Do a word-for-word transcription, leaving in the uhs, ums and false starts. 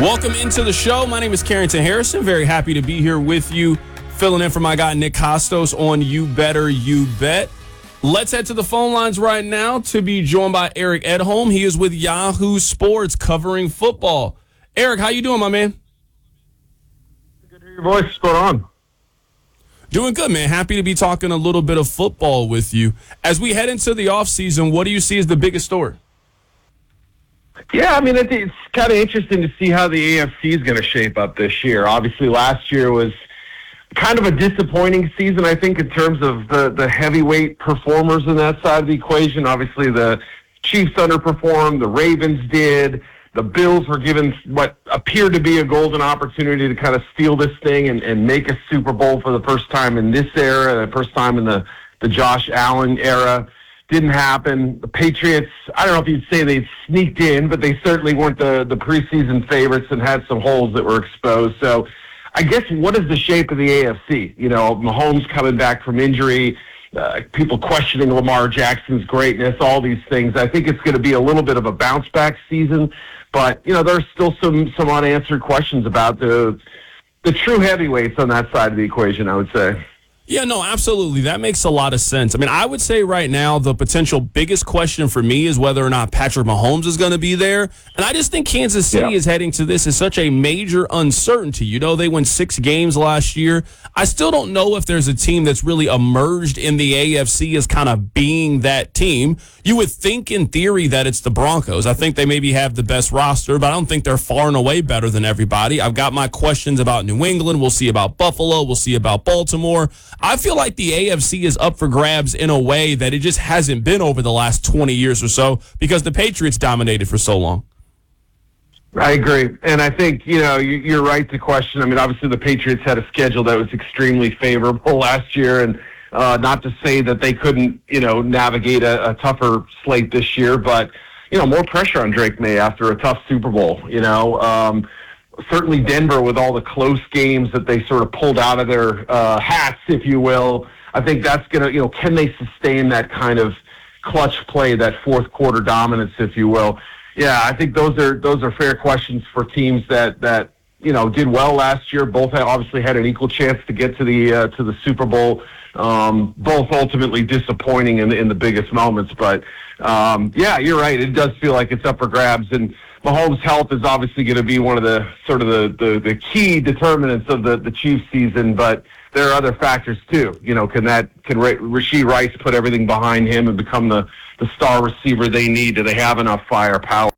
Welcome into the show. My name is Carrington Harrison. Very happy to be here with you, filling in for my guy Nick Costos on You Better You Bet. Let's head to the phone lines right now to be joined by Eric Edholm. He is with Yahoo Sports covering football. Eric, how you doing, my man? Good to hear your voice. What's going on? Doing good, man. Happy to be talking a little bit of football with you. As we head into the offseason, what do you see as the biggest story? Yeah, I mean, it, it's kind of interesting to see how the A F C is going to shape up this year. Obviously, last year was kind of a disappointing season, I think, in terms of the, the heavyweight performers in that side of the equation. Obviously, the Chiefs underperformed, the Ravens did, the Bills were given what appeared to be a golden opportunity to kind of steal this thing and, and make a Super Bowl for the first time in this era, the first time in the, the Josh Allen era. Didn't happen. The Patriots, I don't know if you'd say they sneaked in, but they certainly weren't the, the preseason favorites and had some holes that were exposed. So I guess what is the shape of the A F C? You know, Mahomes coming back from injury, uh, people questioning Lamar Jackson's greatness, all these things. I think it's going to be a little bit of a bounce-back season, but, you know, there's still some, some unanswered questions about the the true heavyweights on that side of the equation, I would say. Yeah, no, absolutely. That makes a lot of sense. I mean, I would say right now the potential biggest question for me is whether or not Patrick Mahomes is going to be there. And I just think Kansas City yeah. is heading to this as such a major uncertainty. You know, they won six games last year. I still don't know if there's a team that's really emerged in the A F C as kind of being that team. You would think in theory that it's the Broncos. I think they maybe have the best roster, but I don't think they're far and away better than everybody. I've got my questions about New England. We'll see about Buffalo. We'll see about Baltimore. I feel like the A F C is up for grabs in a way that it just hasn't been over the last twenty years or so because the Patriots dominated for so long. I agree. And I think, you know, you're right to question. I mean, obviously the Patriots had a schedule that was extremely favorable last year, and uh, not to say that they couldn't, you know, navigate a, a tougher slate this year, but, you know, more pressure on Drake May after a tough Super Bowl, you know. Um, certainly Denver with all the close games that they sort of pulled out of their uh, hats, if you will. I think that's going to, you know, can they sustain that kind of clutch play, that fourth quarter dominance, if you will? Yeah, I think those are those are fair questions for teams that, that you know, did well last year. Both had, obviously had an equal chance to get to the uh, to the Super Bowl. Um, both ultimately disappointing in the, in the biggest moments. But, um, yeah, you're right. It does feel like it's up for grabs. And Mahomes' health is obviously going to be one of the sort of the, the, the key determinants of the, the Chiefs season. But there are other factors, too. You know, can that can Rashee Rice put everything behind him and become the, the star receiver they need? Do they have enough firepower?